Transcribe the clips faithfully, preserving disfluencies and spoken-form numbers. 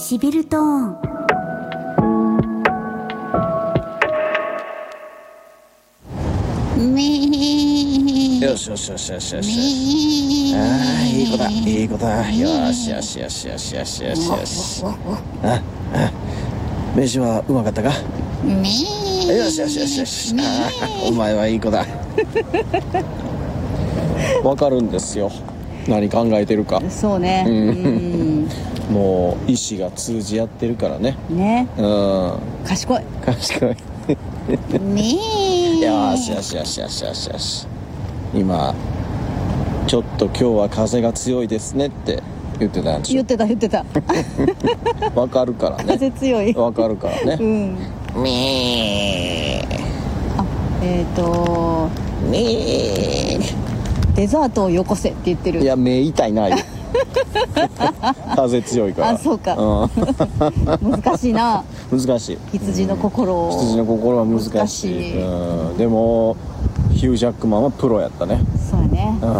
シビルトーン。 よしよしよしよしよし。ああ、いい子だいい子だ。よしよしよしよしよしよしよし。ああ、飯はうまかったか。よしよしよしよし。ああ、お前はいい子だ。わかるんですよ、何考えてるか。 そうね、 うん、 うん、 もう意志が通じ合ってるからね。 ね、 うん、 賢い賢い。 ねえ。 よしよしよしよしよしよし。今ちょっと今日は風が強いですねって言ってたんでしょ。 言ってた言ってた。 わかるからね。 風強い。 わかるからね。 うん。 めー。 あ、えっ、ー、とめー。 デザートをよこせって言ってる。 いや、目痛いな。風強いから。 あ、そうか。うん、難しいな。 難しい。 羊の心を。 羊の心は難しい。難しい。うん、でもヒュージャックマンはプロやったね。 そうやね。うん。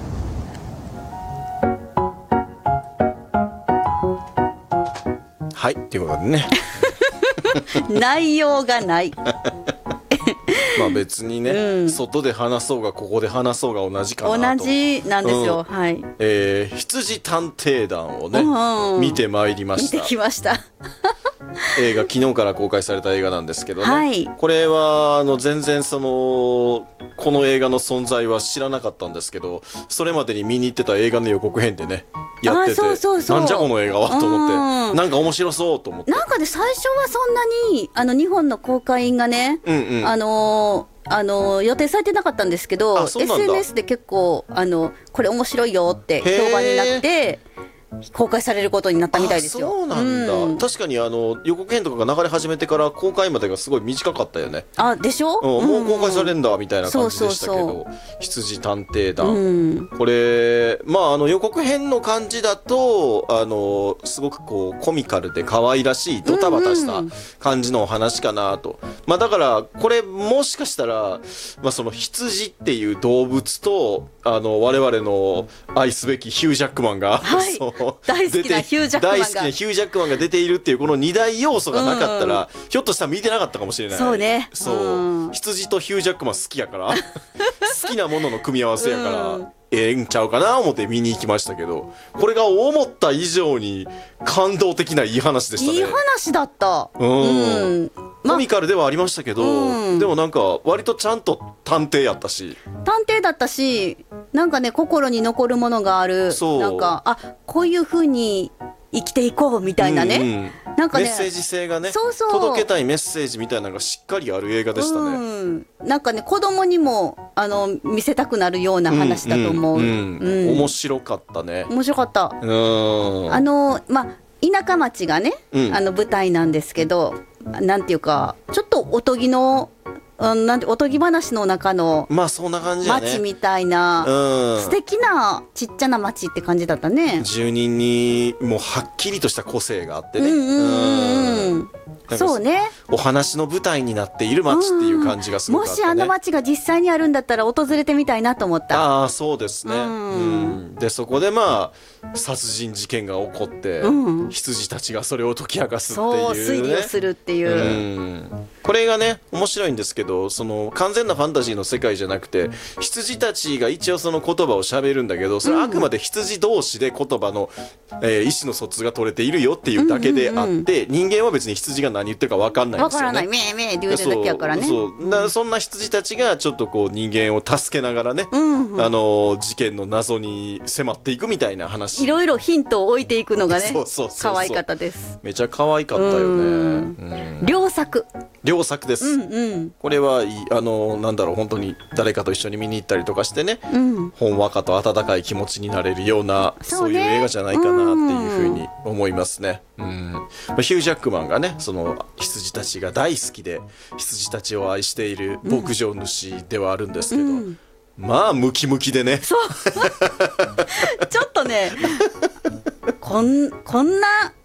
はい、ということでね。 内容がない。 まあ別にね、うん、外で話そうがここで話そうが同じかなと。 同じなんですよ、うん、はい。 えー、羊探偵団をね、うん、見てまいりました。 見てきました。 映画、昨日から公開された映画なんですけどね、 はい、 これはあの全然そのこの映画の存在は知らなかったんですけど、それまでに見に行ってた映画の予告編でねやってて、 そうそうそう、 なんじゃこの映画はと思って、なんか面白そうと思って。 なんかね、最初はそんなにあの日本の公開がね、うんうん、あのーあの予定されてなかったんですけど、 エスエヌエス で結構あのこれ面白いよって評判になって公開されることになったみたいですよ。 そうなんだ、うん、確かにあの予告編とかが流れ始めてから公開までがすごい短かったよね。 あ、でしょ、 うん、もう公開されるんだみたいな感じでしたけど、そうそうそう、羊探偵団、うん、これまああの予告編の感じだとあのすごくこうコミカルで可愛らしいドタバタした感じのお話かなと、うんうん、まあだからこれもしかしたら、まあ、その羊っていう動物とあの我々の愛すべきヒュージャックマンが、はい、そう大好きなヒュージャックマンが大好きなヒュージャックマンが出ているっていうこの二大要素がなかったら、うん、ひょっとしたら見てなかったかもしれない。 そうね、 そう、うん、羊とヒュージャックマン好きやから好きなものの組み合わせやから、うん、ええんちゃうかな思って見に行きましたけど、これが思った以上に感動的ないい話でしたね。 いい話だった。 うん、うんコミカルではありましたけど、うん、でもなんか割とちゃんと探偵やったし探偵だったし、なんかね心に残るものがある。そうなんか、あ、こういう風に生きていこうみたいなね、うんうん、なんかねメッセージ性がね、 そうそう届けたいメッセージみたいなのがしっかりある映画でしたね。うん、 なんかね子供にもあの見せたくなるような話だと思う。うんうんうん、 面白かったね。 面白かった。うん、あのまあ田舎町がね、うん、あの舞台なんですけど、なんていうかちょっとおとぎの、うん、なんておとぎ話の中のまあそんな感じやね、 町みたいな、うん、素敵なちっちゃな町って感じだったね。 住人にもうはっきりとした個性があってね、うんうんうんうん、そうね、 お話の舞台になっている町っていう感じがすごくあったね。 もしあの町が実際にあるんだったら訪れてみたいなと思った。 ああそうですね、うんうん、でそこでまあ殺人事件が起こって、うん、羊たちがそれを解き明かすっていう、ね、 そう推理をするっていう、 うん、これがね面白いんですけど、その完全なファンタジーの世界じゃなくて、羊たちが一応その言葉を喋るんだけど、それはあくまで羊同士で言葉の、えー、意思の疎通が取れているよっていうだけであって、うんうんうん、人間は別に羊が何言ってるか分かんないんですよね。 分からない、めーめーって言うてるだけやからね。 そうそう、だからそんな羊たちがちょっとこう人間を助けながらね、うんうん、あの事件の謎に迫っていくみたいな話、 いろいろヒントを置いていくのがねそうそうそうそう、 可愛かったです。 めちゃ可愛かったよね。うん、 良作良作です、うんうん、これはいい、あのなんだろう、本当に誰かと一緒に見に行ったりとかしてね、うん、ほんわかと温かい気持ちになれるような そ, う、ね、そういう映画じゃないかなっていうふうに思いますね。うん、ヒュージャックマンがね、その羊たちが大好きで羊たちを愛している牧場主ではあるんですけど、うん、まあムキムキでね、 そうちょっとねこん、こんな